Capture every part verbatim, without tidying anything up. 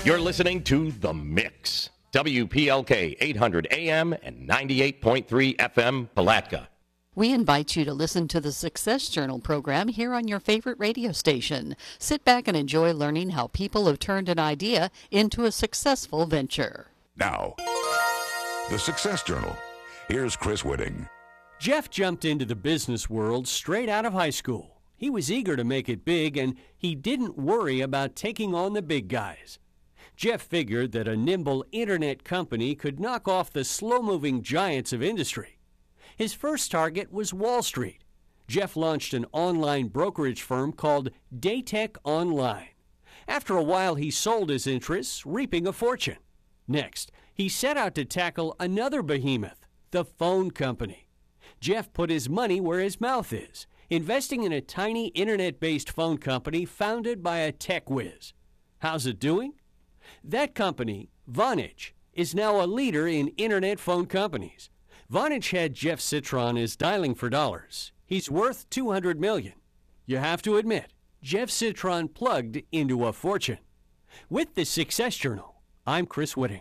You're listening to The Mix. W P L K eight hundred A M and ninety-eight point three F M, Palatka. We invite you to listen to the Success Journal program here on your favorite radio station. Sit back and enjoy learning how people have turned an idea into a successful venture. Now, the Success Journal. Here's Chris Whitting. Jeff jumped into the business world straight out of high school. He was eager to make it big, and he didn't worry about taking on the big guys. Jeff figured that a nimble internet company could knock off the slow-moving giants of industry. His first target was Wall Street. Jeff launched an online brokerage firm called Daytech Online. After a while, he sold his interests, reaping a fortune. Next, he set out to tackle another behemoth, the phone company. Jeff put his money where his mouth is, investing in a tiny internet-based phone company founded by a tech whiz. How's it doing? That company, Vonage, is now a leader in internet phone companies. Vonage head Jeff Citron is dialing for dollars. He's worth two hundred million dollars. You have to admit, Jeff Citron plugged into a fortune. With the Success Journal, I'm Chris Whitting.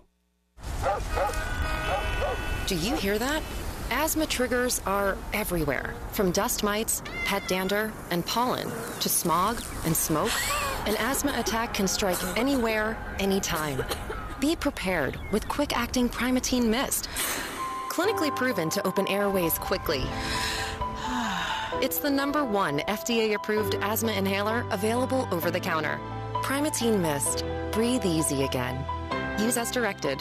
Do you hear that? Asthma triggers are everywhere, from dust mites, pet dander, and pollen, to smog and smoke. An asthma attack can strike anywhere, anytime. Be prepared with quick-acting Primatene Mist. Clinically proven to open airways quickly. It's the number one F D A-approved asthma inhaler available over the counter. Primatene Mist. Breathe easy again. Use as directed.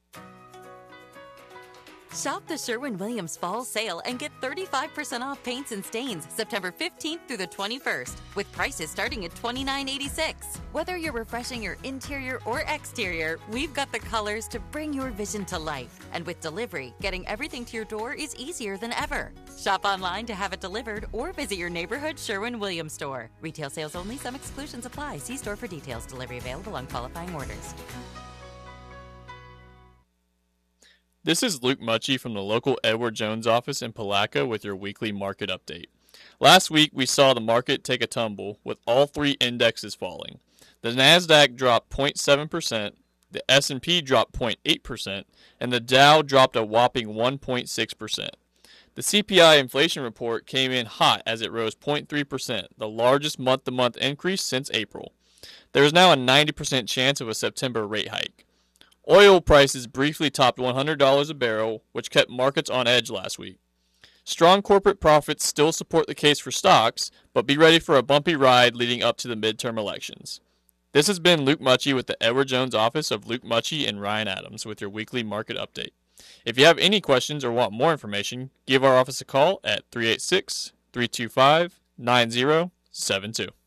Shop the Sherwin-Williams Fall Sale and get thirty-five percent off paints and stains September fifteenth through the twenty-first, with prices starting at twenty-nine eighty-six. Whether you're refreshing your interior or exterior, we've got the colors to bring your vision to life. And with delivery, getting everything to your door is easier than ever. Shop online to have it delivered or visit your neighborhood Sherwin-Williams store. Retail sales only. Some exclusions apply. See store for details. Delivery available on qualifying orders. This is Luke Mucci from the local Edward Jones office in Palatka with your weekly market update. Last week, we saw the market take a tumble with all three indexes falling. The NASDAQ dropped zero point seven percent, the S and P dropped zero point eight percent, and the Dow dropped a whopping one point six percent. The C P I inflation report came in hot as it rose zero point three percent, the largest month-to-month increase since April. There is now a ninety percent chance of a September rate hike. Oil prices briefly topped one hundred dollars a barrel, which kept markets on edge last week. Strong corporate profits still support the case for stocks, but be ready for a bumpy ride leading up to the midterm elections. This has been Luke Mucci with the Edward Jones office of Luke Mucci and Ryan Adams with your weekly market update. If you have any questions or want more information, give our office a call at three eight six, three two five, nine zero seven two.